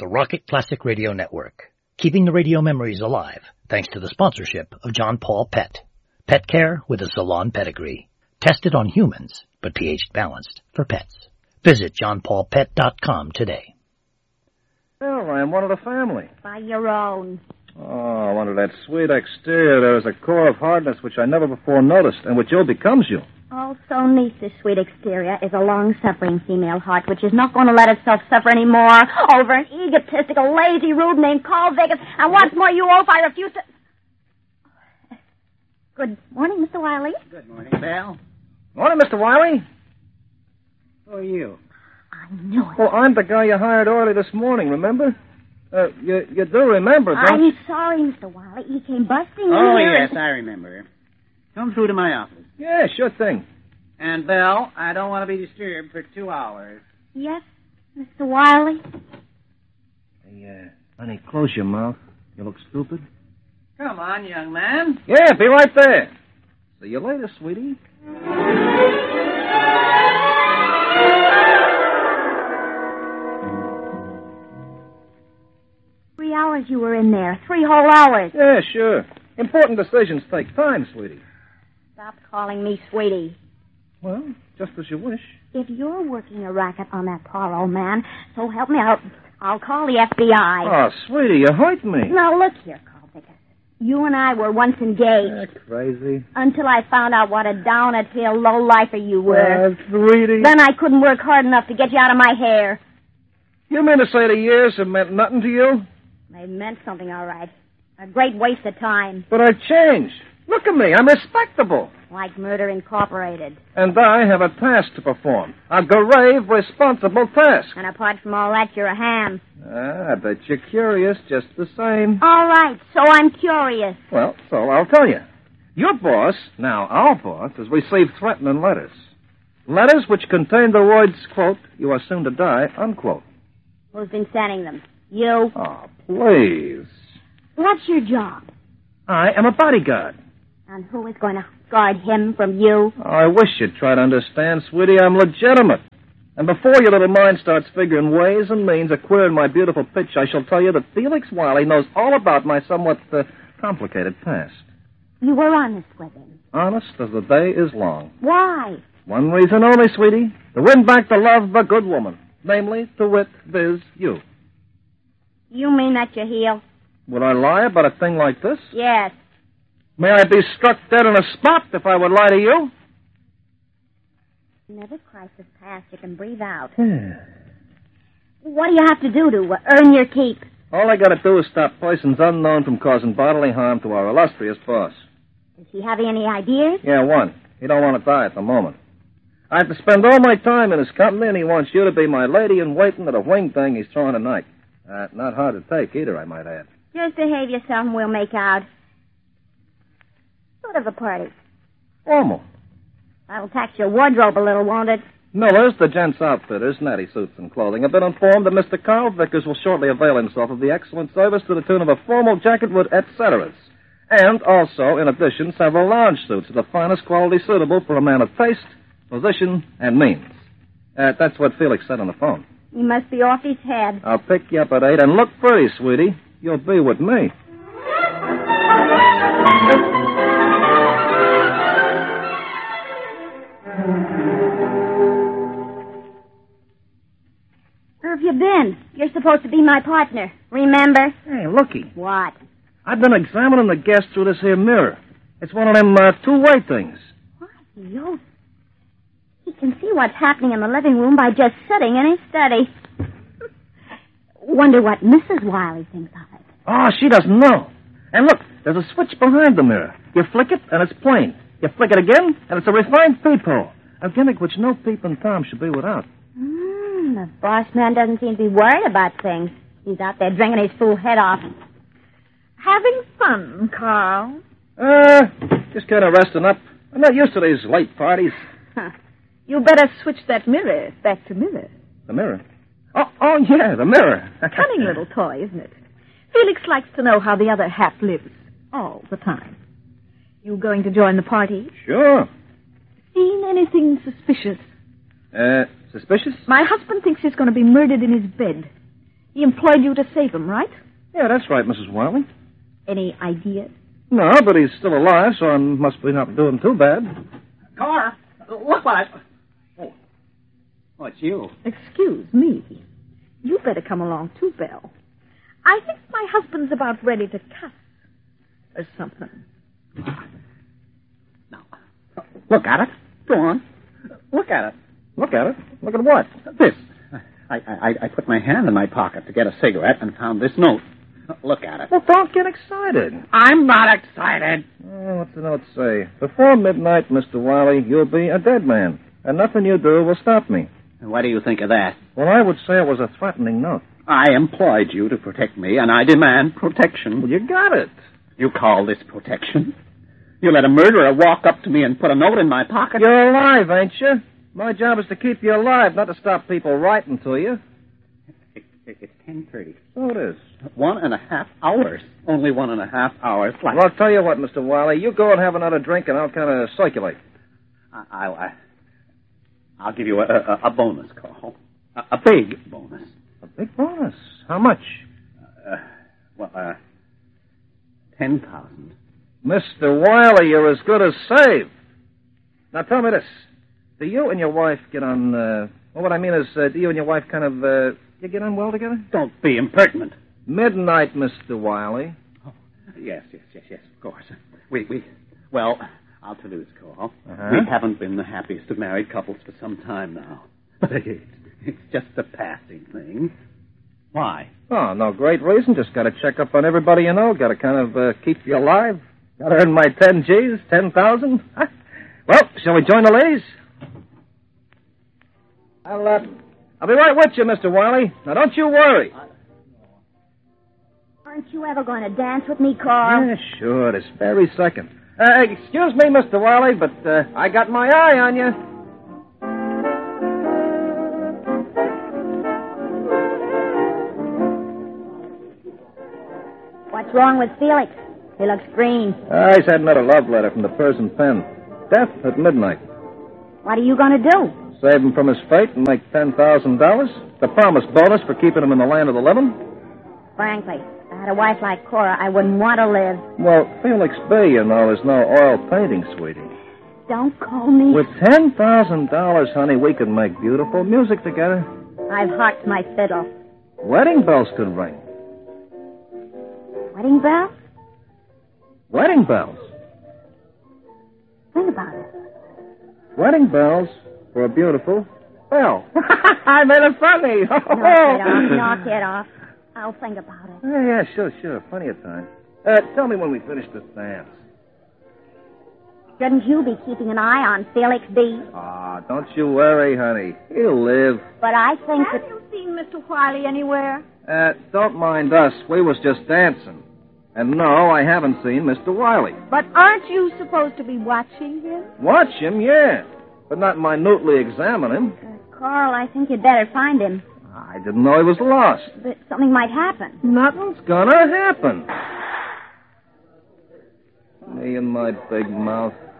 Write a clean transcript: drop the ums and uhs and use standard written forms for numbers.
the Rocket Classic Radio Network, keeping the radio memories alive thanks to the sponsorship of John Paul Pet. Pet care with a salon pedigree. Tested on humans, but pH balanced for pets. Visit johnpaulpet.com today. Well, I'm one of the family. By your own. Oh, under that sweet exterior, there is a core of hardness which I never before noticed, and which ill becomes you. Also neath this sweet exterior is a long-suffering female heart which is not going to let itself suffer anymore over an egotistical, lazy rube named Carl Vickers. And once more, you oaf, I refuse to... Good morning, Mr. Wiley. Good morning, Belle. Morning, Mr. Wiley. Who are you? I knew it. Well, I'm the guy you hired early this morning, remember? You do remember, don't you? I'm sorry, Mr. Wiley. He came busting in Oh, here. yes, I remember. Come through to my office. Yeah, sure thing. And, Belle, I don't want to be disturbed for 2 hours. Yes, Mr. Wiley. Hey, honey, close your mouth. You look stupid. Come on, young man. Yeah, be right there. See you later, sweetie. 3 hours you were in there. 3 whole hours. Yeah, sure. Important decisions take time, sweetie. Stop calling me sweetie. Well, just as you wish. If you're working a racket on that poor old man, so help me out, I'll call the FBI. Oh, sweetie, you hurt me. Now, look here, Carl Vickers. You and I were once engaged. Crazy. Until I found out what a down-at-heel low-lifer you were. Sweetie. Then I couldn't work hard enough to get you out of my hair. You mean to say the years have meant nothing to you? They meant something, all right. A great waste of time. But I've changed. Look at me. I'm respectable. Like Murder Incorporated. And I have a task to perform. A grave, responsible task. And apart from all that, you're a ham. I bet you're curious just the same. All right, so I'm curious. Well, so I'll tell you. Your boss, now our boss, has received threatening letters. Letters which contain the words, quote, "You are soon to die," unquote. Who's been sending them? You? Oh, please. What's your job? I am a bodyguard. And who is going to guard him from you? Oh, I wish you'd try to understand, sweetie. I'm legitimate. And before your little mind starts figuring ways and means of queering my beautiful pitch, I shall tell you that Felix Wiley knows all about my somewhat complicated past. You were honest with him. Honest as the day is long. Why? One reason only, sweetie. To win back the love of a good woman. Namely, to wit, viz, you. You mean that you heel? Would I lie about a thing like this? Yes. May I be struck dead on a spot if I would lie to you? Never crisis past, you can breathe out. What do you have to do to earn your keep? All I gotta do is stop persons unknown from causing bodily harm to our illustrious boss. Does he have any ideas? Yeah, one. He don't want to die at the moment. I have to spend all my time in his company, and he wants you to be my lady-in-waiting at a wing thing he's throwing tonight. Not hard to take either, I might add. Just behave yourself and we'll make out. Sort of a party. Formal. That'll tax your wardrobe a little, won't it? Millers, the gents' outfitters, natty suits and clothing, have been informed that Mr. Carl Vickers will shortly avail himself of the excellent service to the tune of a formal jacket with et ceteras. And also, in addition, several lounge suits of the finest quality suitable for a man of taste, position, and means. That's what Felix said on the phone. He must be off his head. I'll pick you up at 8, and look pretty, sweetie. You'll be with me. Where have you been? You're supposed to be my partner. Remember? Hey, looky. What? I've been examining the guest through this here mirror. It's one of them two-way things. What? You? He can see what's happening in the living room by just sitting in his study. Wonder what Mrs. Wiley thinks of it. Oh, she doesn't know. And look, there's a switch behind the mirror. You flick it, and it's plain. You flick it again, and it's a refined peephole. A gimmick which no peeping Tom should be without. The boss man doesn't seem to be worried about things. He's out there drinking his fool head off. Having fun, Carl? Just kind of resting up. I'm not used to these late parties. You better switch that mirror back to mirror. The mirror? Oh, yeah, the mirror. Cunning little toy, isn't it? Felix likes to know how the other half lives all the time. You going to join the party? Sure. Seen anything suspicious? Suspicious? My husband thinks he's going to be murdered in his bed. He employed you to save him, right? Yeah, that's right, Mrs. Wiley. Any ideas? No, but he's still alive, so I must be not doing too bad. Cora, look what Oh, it's you. Excuse me. You better come along too, Belle. I think my husband's about ready to cuss or something. Now, look at it. Go on. Look at it. Look at it. Look at what? This. I put my hand in my pocket to get a cigarette and found this note. Look at it. Well, don't get excited. I'm not excited. Oh, what's the note say? Before midnight, Mr. Wiley, you'll be a dead man, and nothing you do will stop me. What do you think of that? Well, I would say it was a threatening note. I employed you to protect me, and I demand protection. Well, you got it. You call this protection? You let a murderer walk up to me and put a note in my pocket? You're alive, ain't you? My job is to keep you alive, not to stop people writing to you. It's 10:30. So it is. 1.5 hours. Only 1.5 hours left. Well, I'll tell you what, Mr. Wiley. You go and have another drink, and I'll kind of circulate. I'll give you a bonus call. A big bonus. A big bonus? How much? 10,000. Mr. Wiley, you're as good as saved. Now, tell me this. Do you and your wife get on, well, what I mean is, do you and your wife kind of, you get on well together? Don't be impertinent. Midnight, Mr. Wiley. Oh, yes, of course. Well, I'll tell you this, Cole. Uh-huh. We haven't been the happiest of married couples for some time now. But it's just a passing thing. Why? Oh, no great reason. Just got to check up on everybody you know. Got to kind of keep you alive. Got to earn my 10 G's, 10,000. Huh? Well, shall we join the ladies? I'll be right with you, Mr. Wiley. Now, don't you worry. Aren't you ever going to dance with me, Carl? Yeah, sure, this very second. Excuse me, Mr. Wiley, but I got my eye on you. What's wrong with Felix? He looks green. He's had another love letter from the Persian pen. Death at midnight. What are you going to do? Save him from his fate and make $10,000. The promised bonus for keeping him in the land of the living. Frankly, if I had a wife like Cora, I wouldn't want to live. Well, Felix B., you know, is no oil painting, sweetie. Don't call me. With $10,000, honey, we could make beautiful music together. I've harked my fiddle. Wedding bells could ring. Wedding bells? Wedding bells. Think about it. Wedding bells for a beautiful belle. I made it funny. Knock it off. I'll think about it. Yeah, sure. Plenty of time. Tell me when we finish this dance. Shouldn't you be keeping an eye on Felix B? Don't you worry, honey. He'll live. But I think Have you seen Mr. Wiley anywhere? Don't mind us. We was just dancing. And no, I haven't seen Mr. Wiley. But aren't you supposed to be watching him? Watch him, yeah. But not minutely examine him. Carl, I think you'd better find him. I didn't know he was lost. But something might happen. Nothing's gonna happen. Me and my big mouth.